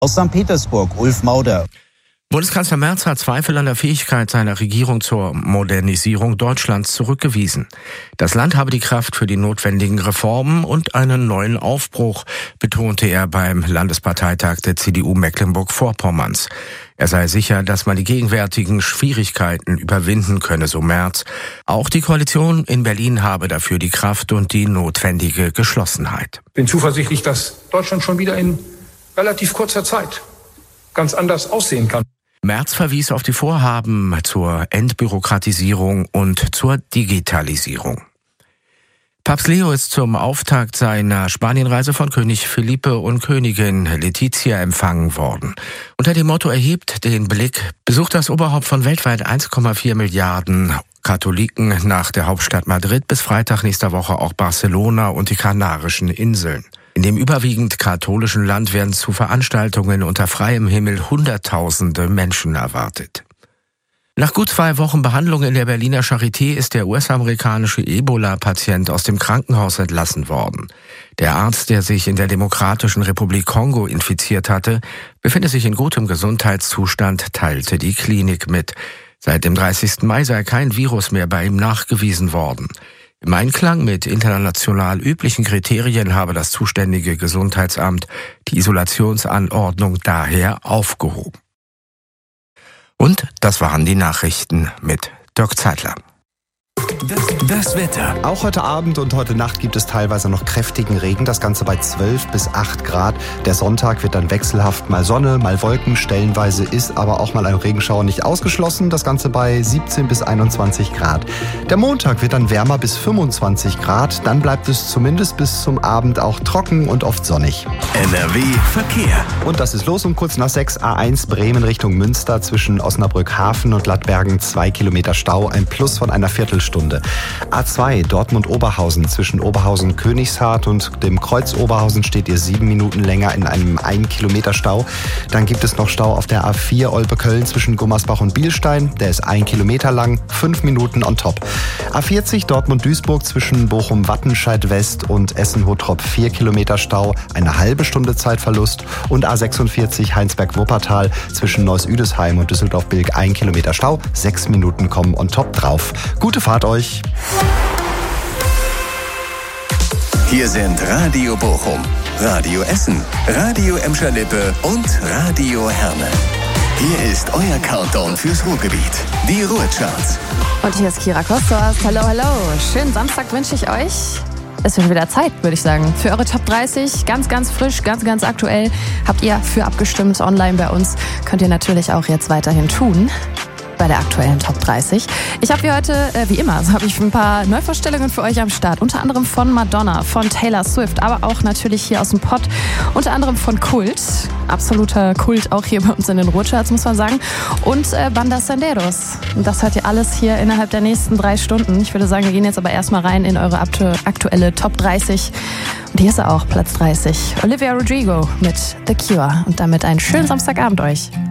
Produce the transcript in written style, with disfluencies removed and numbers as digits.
Aus St. Petersburg, Ulf Mauder. Bundeskanzler Merz hat Zweifel an der Fähigkeit seiner Regierung zur Modernisierung Deutschlands zurückgewiesen. Das Land habe die Kraft für die notwendigen Reformen und einen neuen Aufbruch, betonte er beim Landesparteitag der CDU Mecklenburg-Vorpommerns. Er sei sicher, dass man die gegenwärtigen Schwierigkeiten überwinden könne, so Merz. Auch die Koalition in Berlin habe dafür die Kraft und die notwendige Geschlossenheit. Ich bin zuversichtlich, dass Deutschland schon wieder in relativ kurzer Zeit ganz anders aussehen kann. Merz verwies auf die Vorhaben zur Entbürokratisierung und zur Digitalisierung. Papst Leo ist zum Auftakt seiner Spanienreise von König Felipe und Königin Letizia empfangen worden. Unter dem Motto "Erhebt den Blick" besucht das Oberhaupt von weltweit 1,4 Milliarden Katholiken nach der Hauptstadt Madrid bis Freitag nächster Woche auch Barcelona und die Kanarischen Inseln. In dem überwiegend katholischen Land werden zu Veranstaltungen unter freiem Himmel Hunderttausende Menschen erwartet. Nach gut 2 Wochen Behandlung in der Berliner Charité ist der US-amerikanische Ebola-Patient aus dem Krankenhaus entlassen worden. Der Arzt, der sich in der Demokratischen Republik Kongo infiziert hatte, befindet sich in gutem Gesundheitszustand, teilte die Klinik mit. Seit dem 30. Mai sei kein Virus mehr bei ihm nachgewiesen worden. Im Einklang mit international üblichen Kriterien habe das zuständige Gesundheitsamt die Isolationsanordnung daher aufgehoben. Und das waren die Nachrichten mit Dirk Zeitler. Das Wetter. Auch heute Abend und heute Nacht gibt es teilweise noch kräftigen Regen, das Ganze bei 12 bis 8 Grad. Der Sonntag wird dann wechselhaft, mal Sonne, mal Wolken, stellenweise ist aber auch mal ein Regenschauer nicht ausgeschlossen, das Ganze bei 17 bis 21 Grad. Der Montag wird dann wärmer bis 25 Grad, dann bleibt es zumindest bis zum Abend auch trocken und oft sonnig. NRW Verkehr. Und das ist los um kurz nach 6, A1 Bremen Richtung Münster zwischen Osnabrück-Hafen und Lattbergen 2 Kilometer Stau, ein Plus von einer Viertelstunde. A2 Dortmund-Oberhausen zwischen Oberhausen-Königshardt und dem Kreuz Oberhausen steht ihr 7 Minuten länger in einem 1 Kilometer Stau. Dann gibt es noch Stau auf der A4 Olpe-Köln zwischen Gummersbach und Bielstein. Der ist 1 Kilometer lang, 5 Minuten on top. A40 Dortmund-Duisburg zwischen Bochum-Wattenscheid-West und Essen-Hottrop 4 Kilometer Stau, eine halbe Stunde Zeitverlust. Und A46 Heinsberg-Wuppertal zwischen Neuss-Üdesheim und Düsseldorf-Bilk 1 Kilometer Stau, 6 Minuten kommen on top drauf. Gute Fahrt euch! Hier sind Radio Bochum, Radio Essen, Radio Emscher-Lippe und Radio Herne. Hier ist euer Countdown fürs Ruhrgebiet, die Ruhrcharts. Und hier ist Kira Kostos. Hallo, hallo. Schönen Samstag wünsche ich euch. Es wird wieder Zeit, würde ich sagen, für eure Top 30. Ganz, ganz frisch, ganz, ganz aktuell. Habt ihr für abgestimmt online bei uns. Könnt ihr natürlich auch jetzt weiterhin tun. Bei der aktuellen Top 30. Ich habe hier heute, wie immer, habe ich ein paar Neuvorstellungen für euch am Start. Unter anderem von Madonna, von Taylor Swift, aber auch natürlich hier aus dem Pott. Unter anderem von Kult. Absoluter Kult auch hier bei uns in den Ruhrcharts, muss man sagen. Und Banda Senderos. Und das hört ihr alles hier innerhalb der nächsten 3 Stunden. Ich würde sagen, wir gehen jetzt aber erstmal rein in eure aktuelle Top 30. Und hier ist er auch, Platz 30. Olivia Rodrigo mit The Cure. Und damit einen schönen Samstagabend euch.